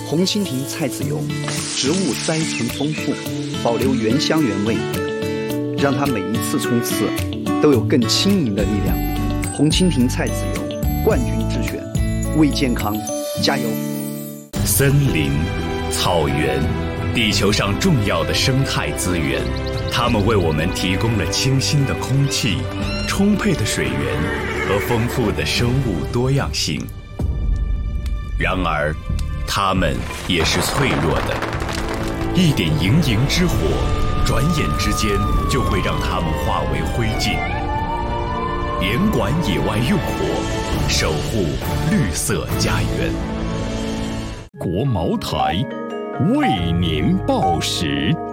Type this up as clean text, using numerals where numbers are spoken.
红蜻蜓菜籽油，植物甾存丰富，保留原香原味，让它每一次冲刺都有更轻盈的力量。红蜻蜓菜籽油，冠军之选，为健康加油！ 森林、草原，地球上重要的生态资源，它们为我们提供了清新的空气、充沛的水源和丰富的生物多样性。然而，它们也是脆弱的，一点盈盈之火，转眼之间就会让它们化为灰烬。严管野外用火，守护绿色家园。 国茅台，为您报时。